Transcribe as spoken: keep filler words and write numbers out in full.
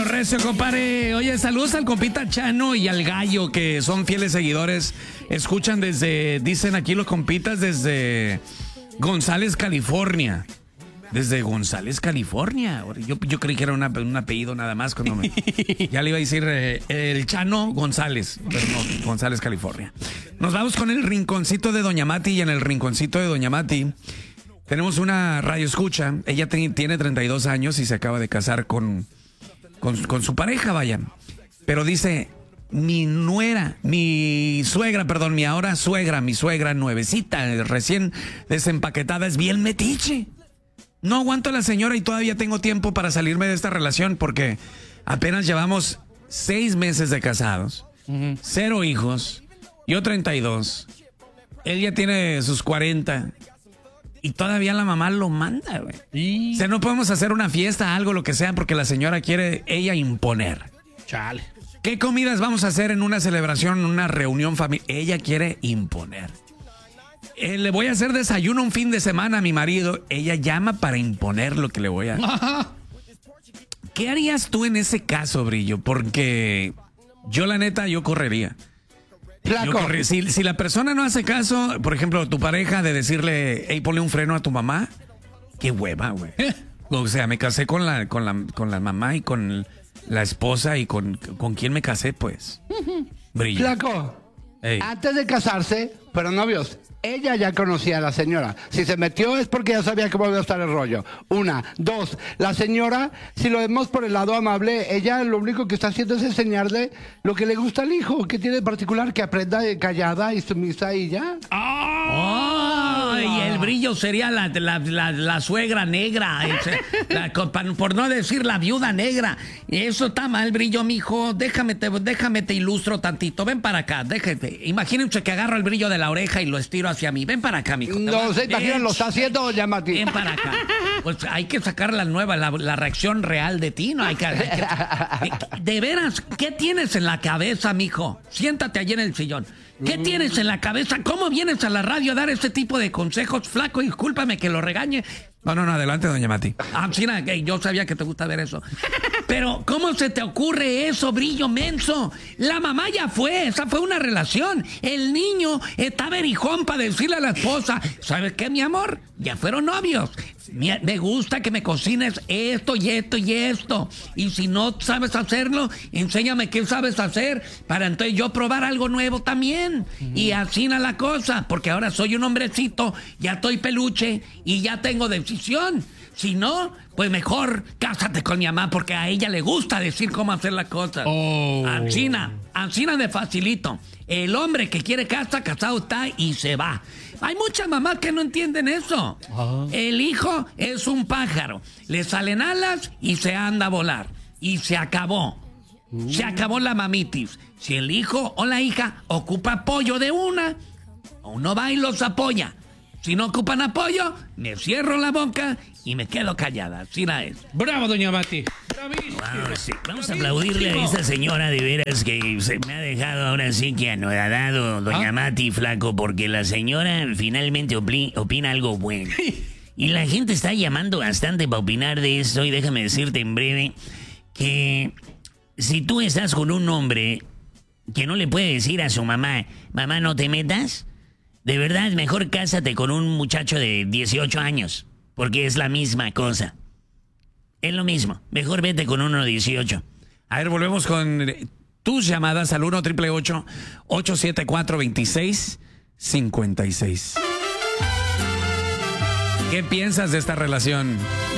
lo recio, compadre. Oye, saludos al compita Chano y al Gallo, que son fieles seguidores. Escuchan desde, dicen aquí los compitas, desde González, California. Desde González, California. Yo, yo creí que era una, un apellido nada más cuando me... Ya le iba a decir eh, el Chano González, pero no, González, California. Nos vamos con el rinconcito de Doña Mati, y en el rinconcito de Doña Mati tenemos una radio escucha. Ella te, tiene treinta y dos años y se acaba de casar con, con, con su pareja, vaya. Pero dice, mi nuera, mi suegra, perdón, mi ahora suegra, mi suegra nuevecita, recién desempaquetada, es bien metiche. No aguanto a la señora y todavía tengo tiempo para salirme de esta relación porque apenas llevamos seis meses de casados, uh-huh. Cero hijos, yo treinta y dos, él ya tiene sus cuarenta y todavía la mamá lo manda, güey. ¿Y? O sea, no podemos hacer una fiesta, algo, lo que sea, porque la señora quiere ella imponer. Chale. ¿Qué comidas vamos a hacer en una celebración, en una reunión familiar? Ella quiere imponer. Eh, le voy a hacer desayuno un fin de semana a mi marido. Ella llama para imponer lo que le voy a... ¿Qué harías tú en ese caso, Brillo? Porque yo, la neta, yo correría. Yo corri- si, si la persona no hace caso, por ejemplo, tu pareja, de decirle, hey, ponle un freno a tu mamá, qué hueva, güey. O sea, me casé con la, con la, con la mamá y con la esposa y con, con quién me casé, pues. Brillo. Flaco, hey. Antes de casarse, pero novios, ella ya conocía a la señora. Si se metió es porque ya sabía cómo iba a estar el rollo. Una. Dos. La señora, si lo vemos por el lado amable, ella lo único que está haciendo es enseñarle lo que le gusta al hijo. ¿Qué tiene de particular? Que aprenda callada y sumisa y ya. ¡Oh! Y el Brillo sería la, la, la, la suegra negra. La, por no decir la viuda negra. Eso está mal, Brillo, mijo. Déjame te, déjame te ilustro tantito. Ven para acá. Déjate. Imagínense que agarro el brillo de la oreja y lo estiro hacia mí. Ven para acá, mijo. No se imagina, lo está haciendo Doña Mati. Ven para acá. Pues hay que sacar la nueva, la, la reacción real de ti, ¿no? Hay que, hay que, de veras, ¿qué tienes en la cabeza, mijo? Siéntate allí en el sillón. ¿Qué tienes en la cabeza? ¿Cómo vienes a la radio a dar este tipo de consejos? Flaco, discúlpame que lo regañe. No, no, no, adelante, Doña Mati. Ah, sí, yo sabía que te gusta ver eso. Pero, ¿cómo se te ocurre eso, Brillo menso? La mamá ya fue, esa fue una relación. El niño está berijón para decirle a la esposa, ¿sabes qué, mi amor? Ya fueron novios. Me gusta que me cocines esto y esto y esto. Y si no sabes hacerlo, enséñame qué sabes hacer para entonces yo probar algo nuevo también. Uh-huh. Y así na la cosa, porque ahora soy un hombrecito, ya estoy peluche y ya tengo decisión. Si no, pues mejor cásate con mi mamá porque a ella le gusta decir cómo hacer las cosas. Oh. Ancina, ancina de facilito. El hombre que quiere casa, casado está y se va. Hay muchas mamás que no entienden eso. Uh-huh. El hijo es un pájaro. Le salen alas y se anda a volar. Y se acabó. Uh-huh. Se acabó la mamitis. Si el hijo o la hija ocupa apoyo de una, uno va y los apoya. Si no ocupan apoyo, me cierro la boca y me quedo callada. Así la es. ¡Bravo, Doña Mati! Wow, sí. Vamos a aplaudirle a esa señora de veras que se me ha dejado ahora sí que anodado, Doña ¿Ah? Mati, flaco, porque la señora finalmente opli, opina algo bueno. Y la gente está llamando bastante para opinar de eso. Y déjame decirte en breve que si tú estás con un hombre que no le puede decir a su mamá, mamá, no te metas, de verdad, mejor cásate con un muchacho de dieciocho años, porque es la misma cosa. Es lo mismo. Mejor vete con uno de dieciocho. A ver, volvemos con tus llamadas al uno triple ocho ocho siete cuatro dos seis cinco seis. ¿Qué piensas de esta relación?